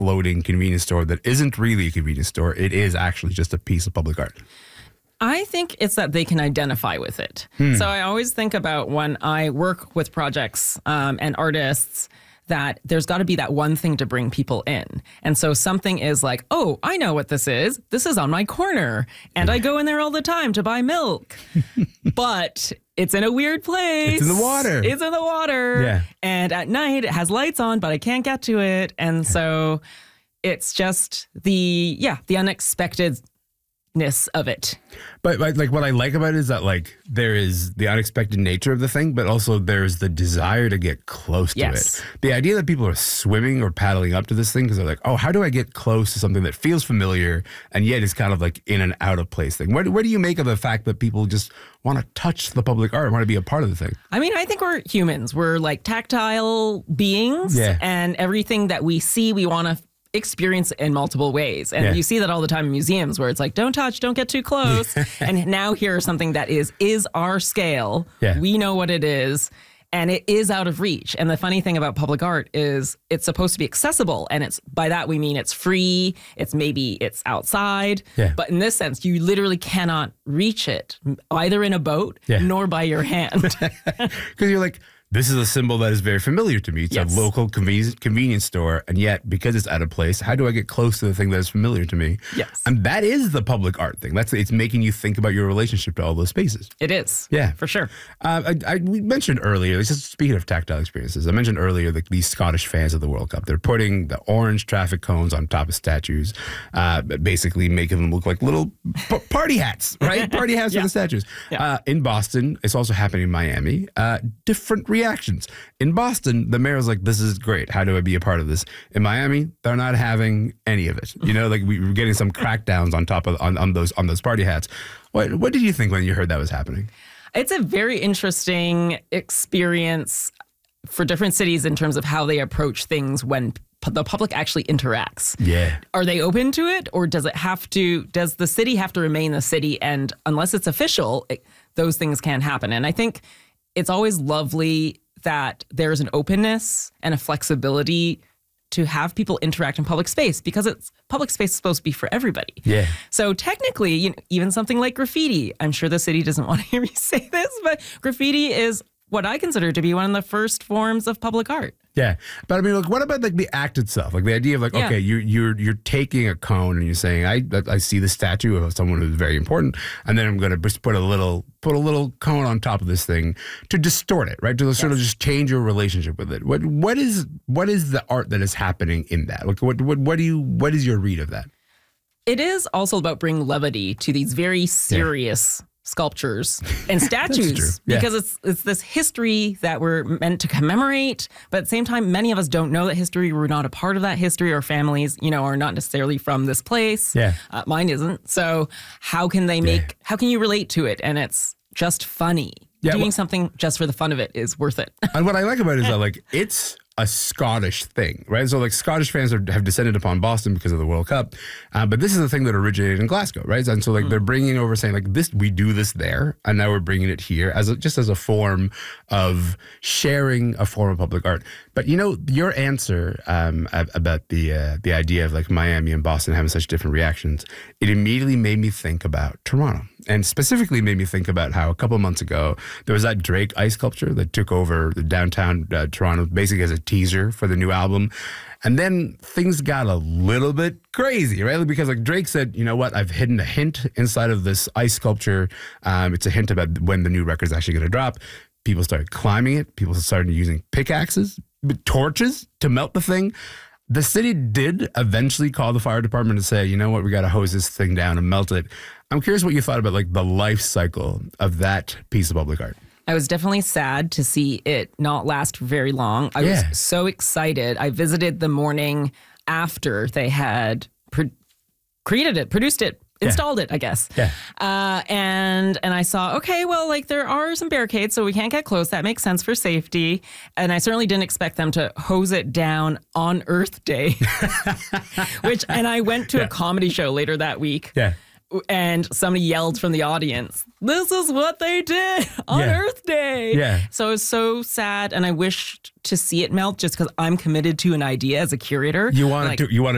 floating convenience store that isn't really a convenience store. It is actually just a piece of public art. I think it's that they can identify with it. So I always think about when I work with projects and artists that there's got to be that one thing to bring people in. And so something is like, oh, I know what this is. This is on my corner. And I go in there all the time to buy milk. But it's in a weird place. It's in the water. It's in the water. Yeah. And at night it has lights on, but I can't get to it. And so it's just the unexpectedness of it. But like what I like about it is that like there is the unexpected nature of the thing, but also there's the desire to get close to it. The idea that people are swimming or paddling up to this thing because they're like, oh, how do I get close to something that feels familiar and yet is kind of like in and out of place thing? Where do you make of the fact that people just want to touch the public art, want to be a part of the thing? I mean, I think we're humans. We're like tactile beings, and everything that we see, we want to experience in multiple ways. And you see that all the time in museums where it's like, don't touch, don't get too close. And now here's something that is our scale. We know what it is. And it is out of reach. And the funny thing about public art is it's supposed to be accessible. And it's by that we mean it's free. It's outside. But in this sense, you literally cannot reach it either in a boat nor by your hand. Because you're like, this is a symbol that is very familiar to me. It's a local convenience store. And yet, because it's out of place, how do I get close to the thing that is familiar to me? And that is the public art thing. It's making you think about your relationship to all those spaces. It is. Yeah. For sure. We mentioned earlier, just speaking of tactile experiences, I mentioned earlier these Scottish fans of the World Cup. They're putting the orange traffic cones on top of statues, basically making them look like little party hats, right? Party hats for the statues. In Boston, it's also happening in Miami. Different reactions. In Boston, the mayor's like, this is great. How do I be a part of this? In Miami, they're not having any of it. You know, like we were getting some crackdowns on top of on those party hats. What did you think when you heard that was happening? It's a very interesting experience for different cities in terms of how they approach things when the public actually interacts. Are they open to it, or does the city have to remain the city? And unless it's official, those things can't happen. And I think it's always lovely that there's an openness and a flexibility to have people interact in public space, because public space is supposed to be for everybody. So technically, even something like graffiti, I'm sure the city doesn't want to hear me say this, but graffiti is what I consider to be one of the first forms of public art. But I mean, like, what about like the act itself? Like the idea of like, okay, you're taking a cone and you're saying, I see the statue of someone who's very important, and then I'm going to just put a little cone on top of this thing to distort it, right? To sort of just change your relationship with it. What is the art that is happening in that? Like, what is your read of that? It is also about bringing levity to these very serious sculptures and statues, because it's this history that we're meant to commemorate, but at the same time, many of us don't know that history. We're not a part of that history. Our families, are not necessarily from this place. Mine isn't. So how can you relate to it? And it's just funny. Doing something just for the fun of it is worth it. And what I like about it is that like it's a Scottish thing, right? So like Scottish fans have descended upon Boston because of the World Cup, but this is a thing that originated in Glasgow, right? And so like they're bringing over saying like this, we do this there, and now we're bringing it here as a form of sharing a form of public art. But your answer about the idea of like Miami and Boston having such different reactions, it immediately made me think about Toronto. And specifically made me think about how a couple of months ago, there was that Drake ice sculpture that took over the downtown Toronto, basically as a teaser for the new album. And then things got a little bit crazy, right? Because like Drake said, you know what, I've hidden a hint inside of this ice sculpture. It's a hint about when the new record's actually going to drop. People started climbing it. People started using pickaxes, torches to melt the thing. The city did eventually call the fire department and say, you know what, we got to hose this thing down and melt it. I'm curious what you thought about like the life cycle of that piece of public art. I was definitely sad to see it not last very long. I was so excited. I visited the morning after they had produced it, installed it, I guess. And I saw, okay, well, like there are some barricades, so we can't get close. That makes sense for safety. And I certainly didn't expect them to hose it down on Earth Day. And I went to a comedy show later that week. And somebody yelled from the audience, this is what they did on Earth Day. So it was so sad, and I wished to see it melt just because I'm committed to an idea as a curator. You want